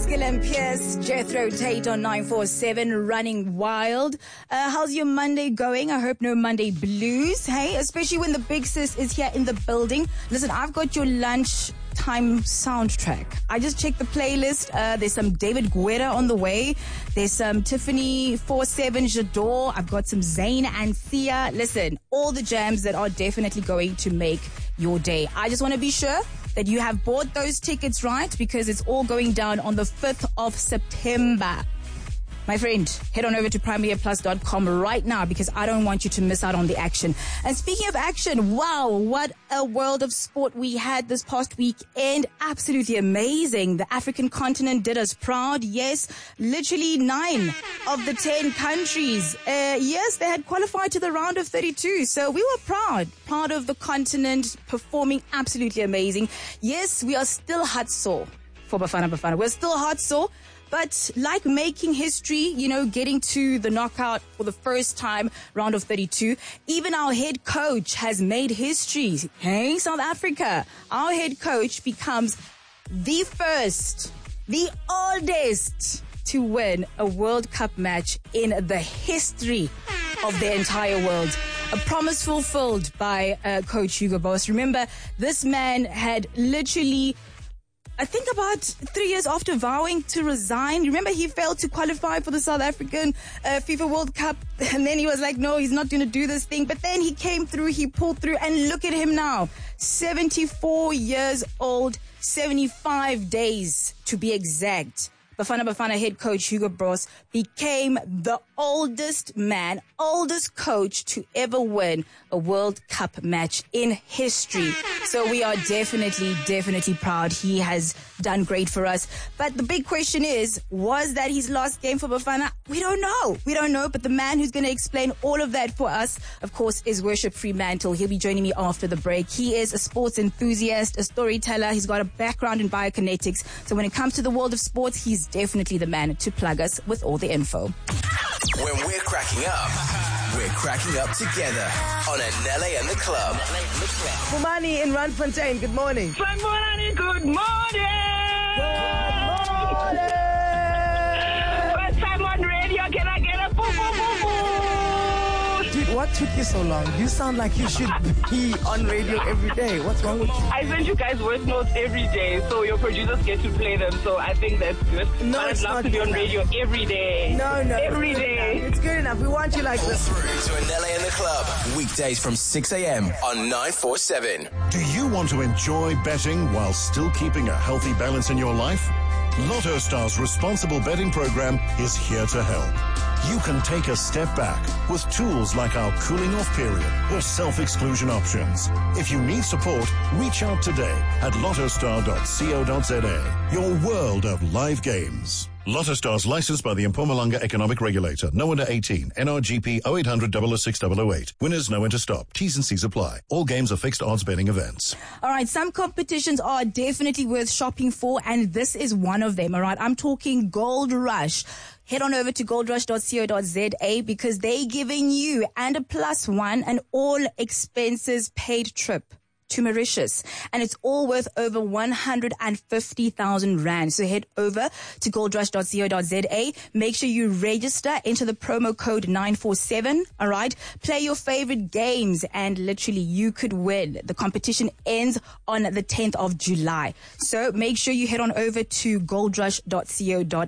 Skill and Pierce, Jethro Tate on 947, Running Wild. How's your Monday going? I hope no Monday blues, hey? Especially when the big sis is here in the building. Listen, I've got your lunchtime soundtrack. I just checked the playlist. There's some David Guetta on the way. There's some Tiffany 47 Jador. I've got some Zayn and Sia. Listen, all the jams that are definitely going to make your day. I just want to be sure that you have bought those tickets, right? Because it's all going down on the 5th of September. My friend, head on over to premierplus.com right now because I don't want you to miss out on the action. And speaking of action, wow, what a world of sport we had this past weekend. Absolutely amazing. The African continent did us proud. Yes, literally 9 of the 10 countries. Yes, they had qualified to the round of 32. So we were proud of the continent performing absolutely amazing. Yes, we are still heart sore for Bafana. We're still heart sore. But like making history, getting to the knockout for the first time, round of 32, even our head coach has made history. Hey, South Africa, our head coach becomes the first, the oldest to win a World Cup match in the history of the entire world. A promise fulfilled by Coach Hugo Broos. Remember, this man had literally, I think about 3 years after vowing to resign. Remember, he failed to qualify for the South African FIFA World Cup. And then he was like, no, he's not going to do this thing. But then he came through, he pulled through. And look at him now. 74 years old, 75 days to be exact. Bafana head coach Hugo Broos became the oldest coach to ever win a World Cup match in history. So we are definitely proud. He has done great for us. But the big question is, was that his last game for Bafana? We don't know. But the man who's going to explain all of that for us, of course, is Worship Fremantle. He'll be joining me after the break. He is a sports enthusiast, a storyteller. He's got a background in biokinetics. So when it comes to the world of sports, he's definitely the man to plug us with all the info. When we're cracking up together on Anele and the Club. Fumani in Randfontein, good morning. Good morning. Good morning. First time on radio, can I get a boo boo boo boo? Dude, what took you so long? You sound like you should be on radio every day. What's wrong with you? I send you guys voice notes every day, so your producers get to play them, so I think that's good. No, but it's I'd love not to be on good radio every day. No. Every it's day. It's good enough. We want you like Call this. through to Anele and the Club. Weekdays from 6 a.m. on 947. Do you want to enjoy betting while still keeping a healthy balance in your life? Lotto Star's responsible betting program is here to help. You can take a step back with tools like our cooling off period or self-exclusion options. If you need support, reach out today at lottostar.co.za. Your world of live games. Lotto Stars licensed by the Mpumalanga Economic Regulator. No under 18. NRGP 0800 006 008. Winners know when to stop. T's and C's apply. All games are fixed odds betting events. All right, some competitions are definitely worth shopping for, and this is one of them, all right? I'm talking Gold Rush. Head on over to goldrush.co.za because they're giving you and a +1 an all expenses paid trip to Mauritius, and it's all worth over 150,000 rand. So head over to goldrush.co.za. Make sure you register, enter the promo code 947. All right, play your favorite games, and literally you could win. The competition ends on the 10th of July. So make sure you head on over to goldrush.co.za.